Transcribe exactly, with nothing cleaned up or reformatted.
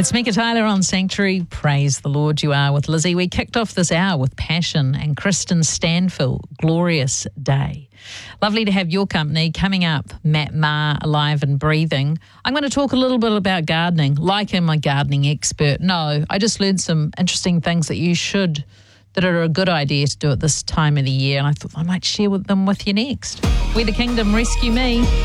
It's Mika Tyler on Sanctuary. Praise the Lord, you are with Lizzie. We kicked off this hour with Passion and Kristen Stanfill, Glorious Day. Lovely to have your company. Coming up, Matt Maher, Alive and Breathing. I'm going to talk a little bit about gardening. Like I'm a gardening expert. No, I just learned some interesting things that you should, that are a good idea to do at this time of the year. And I thought I might share with them with you next. We the Kingdom, rescue me.